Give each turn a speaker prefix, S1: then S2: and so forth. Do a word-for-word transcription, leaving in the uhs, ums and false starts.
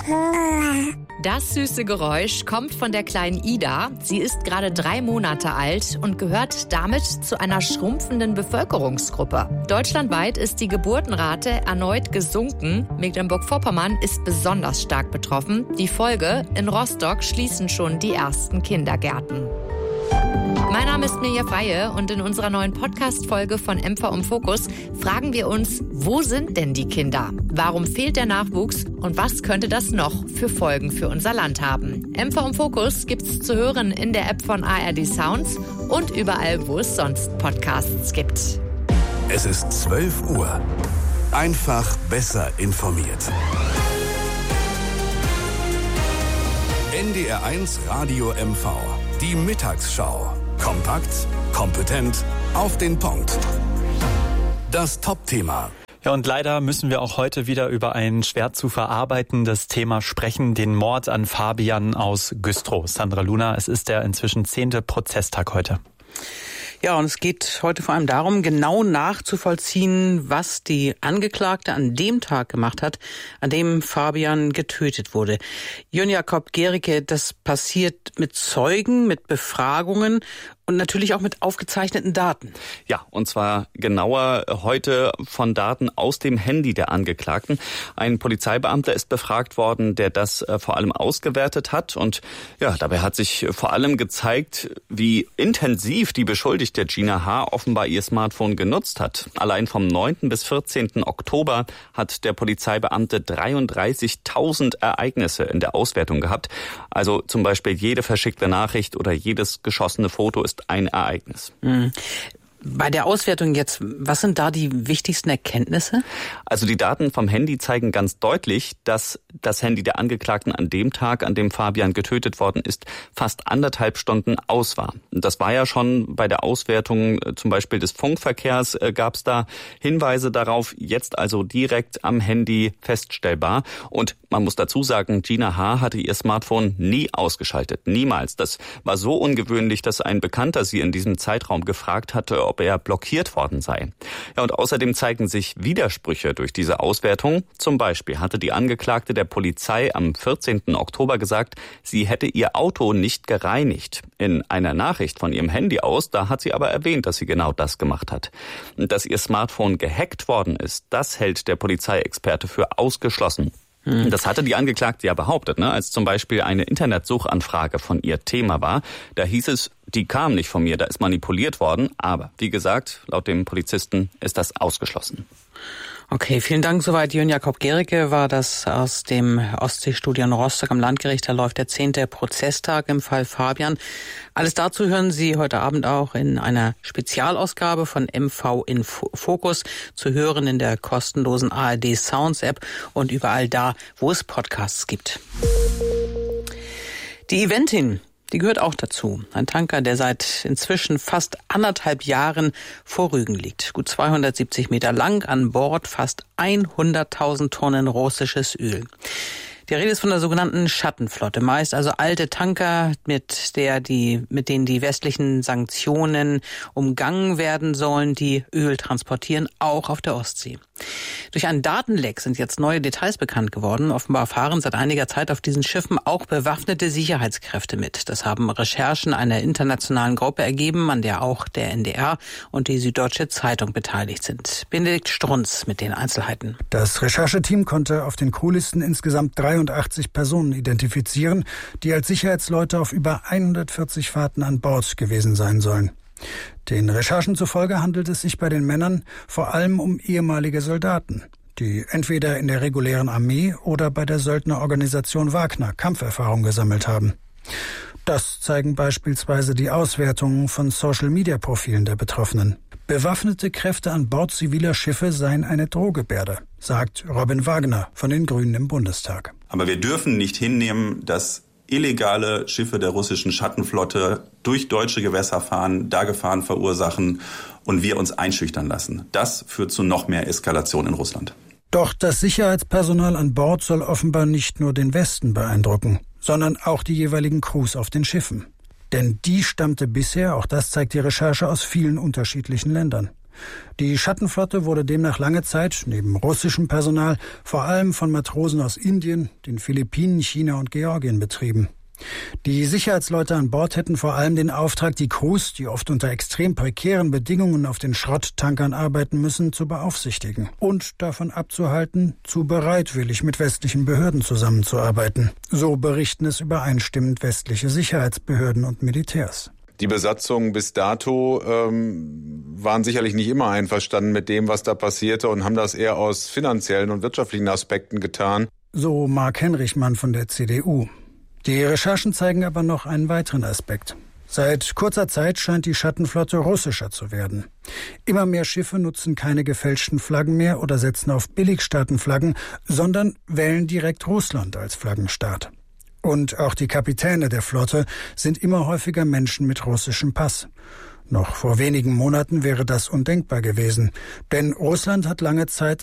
S1: Das süße Geräusch kommt von der kleinen Ida. Sie ist gerade drei Monate alt und gehört damit zu einer schrumpfenden Bevölkerungsgruppe. Deutschlandweit ist die Geburtenrate erneut gesunken. Mecklenburg-Vorpommern ist besonders stark betroffen. Die Folge: in Rostock schließen schon die ersten Kindergärten. Mein Name ist Mirja Freie und in unserer neuen Podcast-Folge von M V im Fokus fragen wir uns, wo sind denn die Kinder? Warum fehlt der Nachwuchs und was könnte das noch für Folgen für unser Land haben? M V im Fokus gibt's zu hören in der App von A R D Sounds und überall, wo es sonst Podcasts gibt.
S2: Es ist zwölf Uhr. Einfach besser informiert. N D R eins Radio M V. Die Mittagsschau. Kompakt, kompetent, auf den Punkt. Das Top-Thema.
S3: Ja, und leider müssen wir auch heute wieder über ein schwer zu verarbeitendes Thema sprechen, den Mord an Fabian aus Güstrow. Sandra Luna, es ist der inzwischen zehnte Prozesstag heute.
S4: Ja, und es geht heute vor allem darum, genau nachzuvollziehen, was die Angeklagte an dem Tag gemacht hat, an dem Fabian getötet wurde. Jörn Jakob Gericke, das passiert mit Zeugen, mit Befragungen und natürlich auch mit aufgezeichneten Daten.
S5: Ja, und zwar genauer heute von Daten aus dem Handy der Angeklagten. Ein Polizeibeamter ist befragt worden, der das äh, vor allem ausgewertet hat. Und ja, dabei hat sich vor allem gezeigt, wie intensiv die Beschuldigte Gina H. offenbar ihr Smartphone genutzt hat. Allein vom neunten bis vierzehnten Oktober hat der Polizeibeamte dreiunddreißigtausend Ereignisse in der Auswertung gehabt. Also zum Beispiel jede verschickte Nachricht oder jedes geschossene Foto ist ein Ereignis.
S4: Mhm. Bei der Auswertung jetzt, was sind da die wichtigsten Erkenntnisse?
S5: Also die Daten vom Handy zeigen ganz deutlich, dass das Handy der Angeklagten an dem Tag, an dem Fabian getötet worden ist, fast anderthalb Stunden aus war. Das war ja schon bei der Auswertung zum Beispiel des Funkverkehrs, äh, gab es da Hinweise darauf, jetzt also direkt am Handy feststellbar. Und man muss dazu sagen, Gina H. hatte ihr Smartphone nie ausgeschaltet, niemals. Das war so ungewöhnlich, dass ein Bekannter sie in diesem Zeitraum gefragt hatte, ob er blockiert worden sei. Ja, und außerdem zeigen sich Widersprüche durch diese Auswertung. Zum Beispiel hatte die Angeklagte der Polizei am vierzehnten Oktober gesagt, sie hätte ihr Auto nicht gereinigt. In einer Nachricht von ihrem Handy aus, da hat sie aber erwähnt, dass sie genau das gemacht hat. Und dass ihr Smartphone gehackt worden ist, das hält der Polizeiexperte für ausgeschlossen. Das hatte die Angeklagte ja behauptet, ne? Als zum Beispiel eine Internetsuchanfrage von ihr Thema war. Da hieß es, die kam nicht von mir, da ist manipuliert worden. Aber wie gesagt, laut dem Polizisten ist das ausgeschlossen.
S4: Okay, vielen Dank. Soweit Jörn Jakob Gericke war das aus dem Ostseestadion Rostock am Landgericht. Da läuft der zehnte Prozesstag im Fall Fabian. Alles dazu hören Sie heute Abend auch in einer Spezialausgabe von M V in Fokus, zu hören in der kostenlosen A R D Sounds App und überall da, wo es Podcasts gibt. Die Eventin, die gehört auch dazu. Ein Tanker, der seit inzwischen fast anderthalb Jahren vor Rügen liegt. Gut zweihundertsiebzig Meter lang, an Bord fast hunderttausend Tonnen russisches Öl. Die Rede ist von der sogenannten Schattenflotte, meist also alte Tanker, mit der die, mit denen die westlichen Sanktionen umgangen werden sollen, die Öl transportieren, auch auf der Ostsee. Durch einen Datenleck sind jetzt neue Details bekannt geworden. Offenbar fahren seit einiger Zeit auf diesen Schiffen auch bewaffnete Sicherheitskräfte mit. Das haben Recherchen einer internationalen Gruppe ergeben, an der auch der N D R und die Süddeutsche Zeitung beteiligt sind. Benedikt Strunz mit den Einzelheiten.
S6: Das Rechercheteam konnte auf den Crewlisten insgesamt dreiundachtzig Personen identifizieren, die als Sicherheitsleute auf über hundertvierzig Fahrten an Bord gewesen sein sollen. Den Recherchen zufolge handelt es sich bei den Männern vor allem um ehemalige Soldaten, die entweder in der regulären Armee oder bei der Söldnerorganisation Wagner Kampferfahrung gesammelt haben. Das zeigen beispielsweise die Auswertungen von Social-Media-Profilen der Betroffenen. Bewaffnete Kräfte an Bord ziviler Schiffe seien eine Drohgebärde, sagt Robin Wagner von den Grünen im Bundestag.
S7: Aber wir dürfen nicht hinnehmen, dass illegale Schiffe der russischen Schattenflotte durch deutsche Gewässer fahren, da Gefahren verursachen und wir uns einschüchtern lassen. Das führt zu noch mehr Eskalation in Russland.
S6: Doch das Sicherheitspersonal an Bord soll offenbar nicht nur den Westen beeindrucken, sondern auch die jeweiligen Crews auf den Schiffen. Denn die stammte bisher, auch das zeigt die Recherche, aus vielen unterschiedlichen Ländern. Die Schattenflotte wurde demnach lange Zeit, neben russischem Personal, vor allem von Matrosen aus Indien, den Philippinen, China und Georgien betrieben. Die Sicherheitsleute an Bord hätten vor allem den Auftrag, die Crews, die oft unter extrem prekären Bedingungen auf den Schrotttankern arbeiten müssen, zu beaufsichtigen und davon abzuhalten, zu bereitwillig mit westlichen Behörden zusammenzuarbeiten. So berichten es übereinstimmend westliche Sicherheitsbehörden und Militärs.
S8: Die Besatzungen bis dato ähm, waren sicherlich nicht immer einverstanden mit dem, was da passierte und haben das eher aus finanziellen und wirtschaftlichen Aspekten getan.
S6: So Mark Henrichmann von der C D U. Die Recherchen zeigen aber noch einen weiteren Aspekt. Seit kurzer Zeit scheint die Schattenflotte russischer zu werden. Immer mehr Schiffe nutzen keine gefälschten Flaggen mehr oder setzen auf Billigstaatenflaggen, sondern wählen direkt Russland als Flaggenstaat. Und auch die Kapitäne der Flotte sind immer häufiger Menschen mit russischem Pass. Noch vor wenigen Monaten wäre das undenkbar gewesen, denn Russland hat lange Zeit